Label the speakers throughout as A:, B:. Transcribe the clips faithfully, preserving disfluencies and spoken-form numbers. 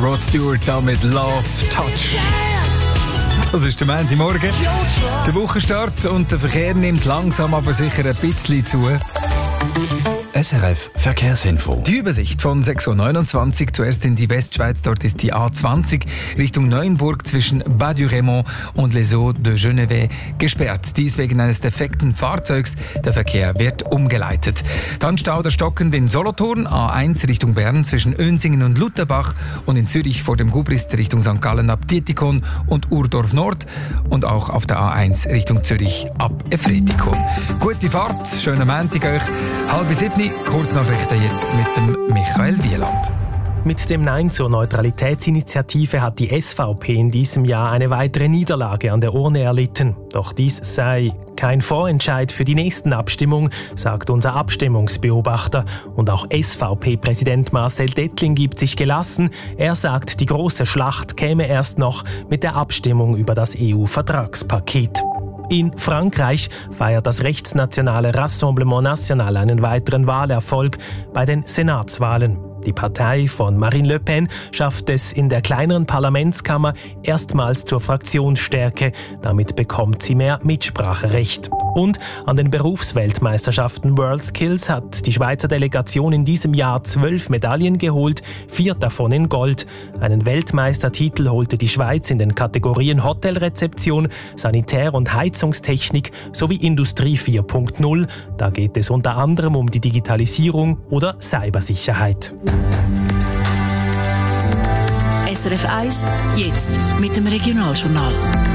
A: Rod Stewart da mit Love Touch. Das ist der Montagmorgen. Der Wochenstart und der Verkehr nimmt langsam aber sicher ein bisschen zu.
B: S R F Verkehrsinfo.
A: Die Übersicht von sechs Uhr neunundzwanzig. Zuerst in die Westschweiz. Dort ist die A zwanzig Richtung Neuenburg zwischen Bas-du-Raymond und Les Eaux de Genevet gesperrt. Dies wegen eines defekten Fahrzeugs. Der Verkehr wird umgeleitet. Dann Stau der stockend in Solothurn. A eins Richtung Bern zwischen Önsingen und Lutherbach. Und in Zürich vor dem Gubrist Richtung Sankt Gallen ab Dietikon und Urdorf Nord. Und auch auf der A eins Richtung Zürich ab Efretikon. Gute Fahrt, schönen Montag euch. Halb sieben. Kurznachrichten jetzt mit dem Michael Wieland.
C: Mit dem Nein zur Neutralitätsinitiative hat die S V P in diesem Jahr eine weitere Niederlage an der Urne erlitten. Doch dies sei kein Vorentscheid für die nächsten Abstimmung, sagt unser Abstimmungsbeobachter. Und auch S V P-Präsident Marcel Dettling gibt sich gelassen. Er sagt, die große Schlacht käme erst noch mit der Abstimmung über das E U-Vertragspaket. In Frankreich feiert das rechtsnationale Rassemblement National einen weiteren Wahlerfolg bei den Senatswahlen. Die Partei von Marine Le Pen schafft es in der kleineren Parlamentskammer erstmals zur Fraktionsstärke. Damit bekommt sie mehr Mitspracherecht. Und an den Berufsweltmeisterschaften WorldSkills hat die Schweizer Delegation in diesem Jahr zwölf Medaillen geholt, vier davon in Gold. Einen Weltmeistertitel holte die Schweiz in den Kategorien Hotelrezeption, Sanitär- und Heizungstechnik sowie Industrie vier Punkt null. Da geht es unter anderem um die Digitalisierung oder Cybersicherheit.
D: S R F eins, jetzt mit dem Regionaljournal.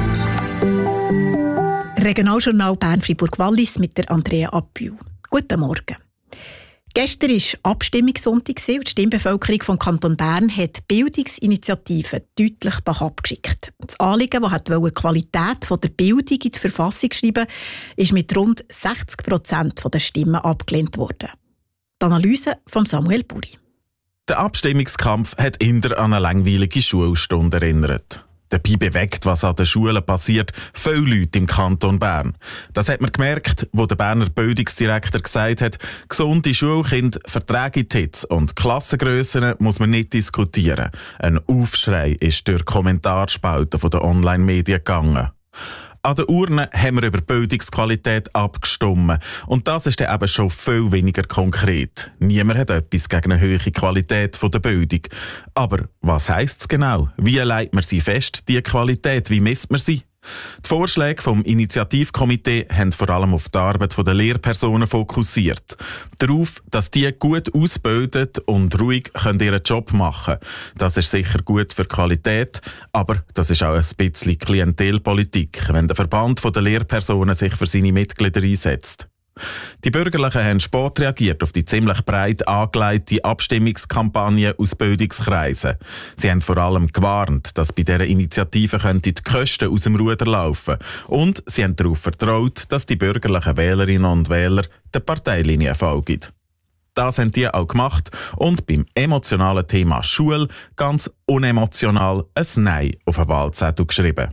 E: Regionaljournal Bern-Fribourg-Wallis mit der Andrea Appiu. Guten Morgen. Gestern war Abstimmungssonntag und die Stimmbevölkerung vom Kanton Bern hat die Bildungsinitiative deutlich Bach abgeschickt. Das Anliegen, das die Qualität der Bildung in die Verfassung schreiben, ist mit rund sechzig Prozent der Stimmen abgelehnt worden. Die Analyse von Samuel Buri.
F: Der Abstimmungskampf hat eher an eine langweilige Schulstunde erinnert. Dabei bewegt, was an den Schulen passiert, viele Leute im Kanton Bern. Das hat man gemerkt, wo der Berner Bildungsdirektor gesagt hat, gesunde Schulkinder vertragen die Hitze und Klassengrössen muss man nicht diskutieren. Ein Aufschrei ist durch Kommentarspalten der Online-Medien gegangen. An der Urne haben wir über Bildungsqualität abgestimmt. Und das ist dann eben schon viel weniger konkret. Niemand hat etwas gegen eine hohe Qualität der Bildung. Aber was heisst es genau? Wie legt man sie fest, diese Qualität? Wie misst man sie? Die Vorschläge vom Initiativkomitee haben vor allem auf die Arbeit der Lehrpersonen fokussiert. Darauf, dass die gut ausbildet und ruhig können ihren Job machen können. Das ist sicher gut für die Qualität, aber das ist auch ein bisschen Klientelpolitik, wenn der Verband der Lehrpersonen sich für seine Mitglieder einsetzt. Die Bürgerlichen haben spät reagiert auf die ziemlich breit angelegte Abstimmungskampagne aus Bildungskreisen. Sie haben vor allem gewarnt, dass bei dieser Initiative die Kosten aus dem Ruder laufen könnten. Und sie haben darauf vertraut, dass die bürgerlichen Wählerinnen und Wähler der Parteilinie folgen. Das haben die auch gemacht und beim emotionalen Thema Schule ganz unemotional ein Nein auf den Wahlzettel geschrieben.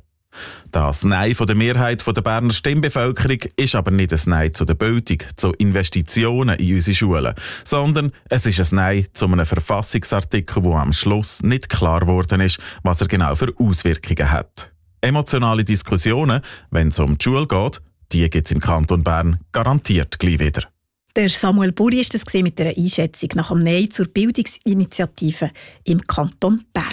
F: Das Nein von der Mehrheit der Berner Stimmbevölkerung ist aber nicht ein Nein zu der Bildung, zu Investitionen in unsere Schulen, sondern es ist ein Nein zu einem Verfassungsartikel, wo am Schluss nicht klar geworden ist, was er genau für Auswirkungen hat. Emotionale Diskussionen, wenn es um die Schule geht, die gibt es im Kanton Bern garantiert gleich wieder.
E: Der Samuel Buri war das mit einer Einschätzung nach dem Nein zur Bildungsinitiative im Kanton Bern.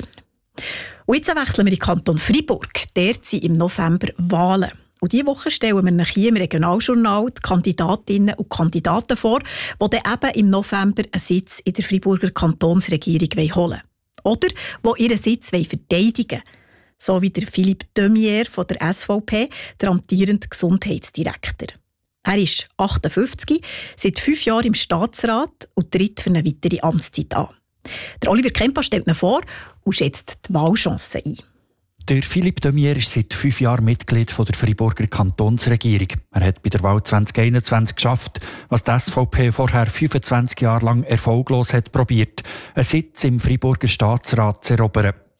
E: Und jetzt wechseln wir in den Kanton Fribourg. Dort sind im November Wahlen. Und diese Woche stellen wir hier im Regionaljournal die Kandidatinnen und Kandidaten vor, die dann eben im November einen Sitz in der Friburger Kantonsregierung holen wollen. Oder die ihren Sitz verteidigen wollen. So wie der Philippe Demier von der S V P, der amtierende Gesundheitsdirektor. Er ist achtundfünfzig, seit fünf Jahren im Staatsrat und tritt für eine weitere Amtszeit an. Der Oliver Kempa stellt ihn vor und schätzt die Wahlchancen ein.
G: Der Philippe Demier ist seit fünf Jahren Mitglied der Friburger Kantonsregierung. Er hat bei der Wahl zwanzig einundzwanzig geschafft, was die S V P vorher fünfundzwanzig Jahre lang erfolglos hat probiert, einen Sitz im Friburger Staatsrat zu erobern.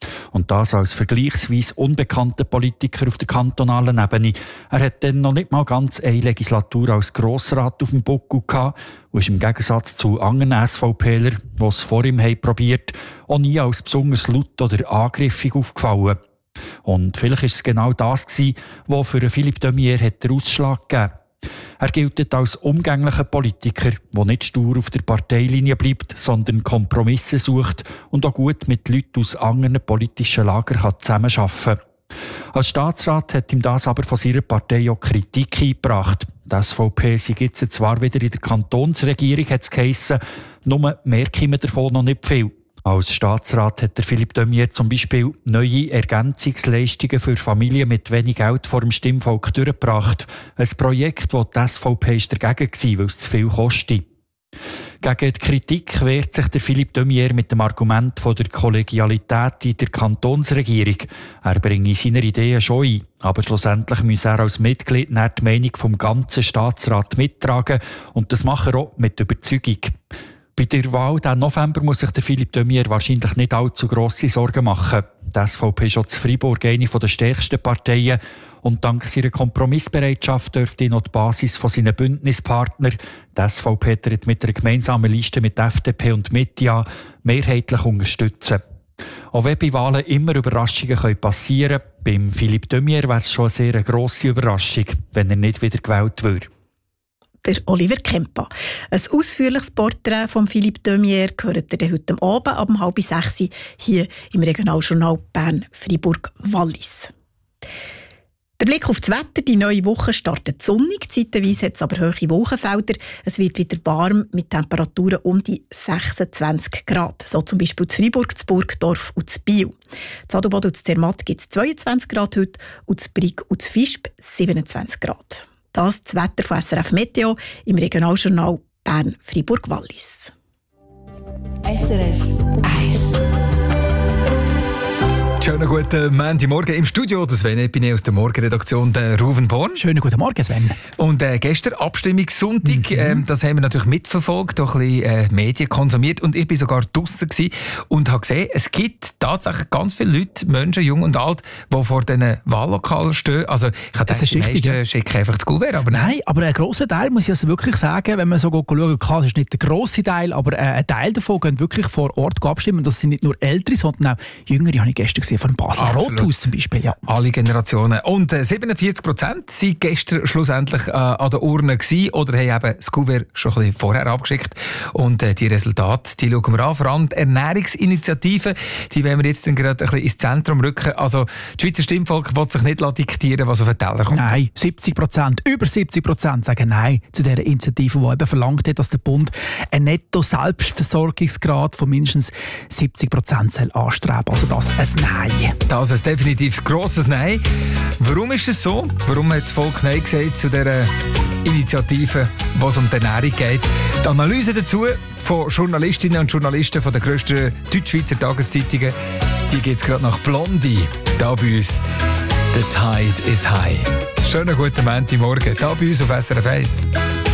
G: Und das als vergleichsweise unbekannter Politiker auf der kantonalen Ebene. Er hat dann noch nicht mal ganz eine Legislatur als Grossrat auf dem Buckel gehabt und ist im Gegensatz zu anderen SVPler, die es vor ihm haben probiert, auch nie als besonders laut oder angriffig aufgefallen. Und vielleicht war es genau das gewesen, was für Philippe de Maizière den Ausschlag gegeben hat. Er gilt als umgänglicher Politiker, der nicht stur auf der Parteilinie bleibt, sondern Kompromisse sucht und auch gut mit Leuten aus anderen politischen Lagern zusammenarbeiten kann. Als Staatsrat hat ihm das aber von seiner Partei auch Kritik eingebracht. Die S V P sei jetzt zwar wieder in der Kantonsregierung, hat es geheissen, nur merken wir davon noch nicht viel. Als Staatsrat hat der Philippe de Maizière zum Beispiel neue Ergänzungsleistungen für Familien mit wenig Geld vor dem Stimmvolk durchgebracht. Ein Projekt, das die S V P dagegen war, weil es zu viel kostet. Gegen die Kritik wehrt sich der Philippe de Maizière mit dem Argument von der Kollegialität in der Kantonsregierung. Er bringe seine Ideen schon ein, aber schlussendlich muss er als Mitglied nicht die Meinung vom ganzen Staatsrat mittragen und das macht er auch mit Überzeugung. Bei der Wahl diesen November muss sich der Philippe de Maizière wahrscheinlich nicht allzu grosse Sorgen machen. Die S V P ist auch zu Freiburg eine der stärksten Parteien und dank seiner Kompromissbereitschaft dürfte noch die Basis von seinen Bündnispartnern, die S V P tritt mit einer gemeinsamen Liste mit F D P und Mitte, mehrheitlich unterstützen. Auch wenn bei Wahlen immer Überraschungen passieren können, beim Philippe de Maizière wäre es schon eine sehr grosse Überraschung, wenn er nicht wieder gewählt würde.
E: Der Oliver Kempa. Ein ausführliches Porträt von Philippe de Maizière gehört ihr heute Abend ab halb sechs hier im Regionaljournal Bern-Fribourg-Wallis. Der Blick auf das Wetter. Die neue Woche startet sonnig, zeitweise hat es aber hohe Wolkenfelder. Es wird wieder warm mit Temperaturen um die sechsundzwanzig Grad. So zum Beispiel zu Freiburg, zu Burgdorf und zu Biel. Zu Adelboden und zu Zermatt gibt es zweiundzwanzig Grad heute und zu Brig und zu Visp siebenundzwanzig Grad. Das ist das Wetter von S R F Meteo im Regionaljournal Bern-Fribourg-Wallis.
D: S R F eins.
A: Schönen guten Montagmorgen im Studio. Das Sven Epine aus der Morgenredaktion, der Ruven Born.
H: Schönen guten Morgen, Sven.
A: Und äh, gestern Abstimmungssonntag, mhm. ähm, das haben wir natürlich mitverfolgt, auch ein bisschen äh, Medien konsumiert und ich war sogar draussen und habe gesehen, es gibt tatsächlich ganz viele Leute, Menschen, jung und alt, die vor diesen Wahllokalen stehen. Also ich habe gedacht, die meisten ja. schicken einfach das Kuvert. Aber
H: nein, aber ein grosser Teil, muss ich also wirklich sagen, wenn man so schauen, klar, das ist nicht der grosse Teil, aber äh, ein Teil davon gehen wirklich vor Ort abstimmen. Das sind nicht nur Ältere, sondern auch Jüngere, habe ich gestern gesehen, von Basel Rothaus zum Beispiel. Ja.
A: Alle Generationen. Und äh, siebenundvierzig Prozent waren gestern schlussendlich äh, an der Urne gewesen, oder haben eben das Kuvert schon ein bisschen vorher abgeschickt. Und äh, die Resultate, die schauen wir an. Vor allem die Ernährungsinitiative, die wollen wir jetzt dann gerade ein bisschen ins Zentrum rücken. Also das Schweizer Stimmvolk will sich nicht diktieren, was auf den Teller kommt.
H: Nein, siebzig Prozent, über siebzig Prozent sagen Nein zu dieser Initiative, die eben verlangt hat, dass der Bund einen Netto-Selbstversorgungsgrad von mindestens siebzig Prozent soll anstreben. Also das ein Nein.
A: Das ist definitiv ein grosses Nein. Warum ist es so? Warum hat das Volk Nein gesagt zu dieser Initiative, wo es um die Ernährung geht? Die Analyse dazu von Journalistinnen und Journalisten von den grössten Deutschschweizer Tageszeitungen, die geht es gerade nach Blondie, da bei uns. The Tide is High. Schönen guten Montagmorgen, da bei uns auf S R F eins.